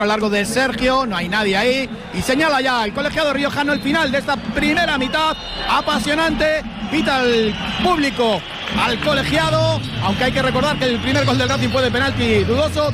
largo de Sergio, no hay nadie ahí y señala ya el colegiado riojano el final de esta primera mitad apasionante. Pita el público al colegiado, aunque hay que recordar que el primer gol del Racing fue de penalti dudoso.